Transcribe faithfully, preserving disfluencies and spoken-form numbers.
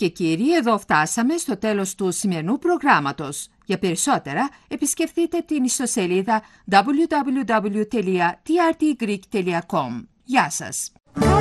και κύριοι, εδώ φτάσαμε στο τέλος του σημερινού προγράμματος. Για περισσότερα, επισκεφτείτε την ιστοσελίδα double-u double-u double-u τελεία τι αρ τι greek τελεία com. Γεια σας!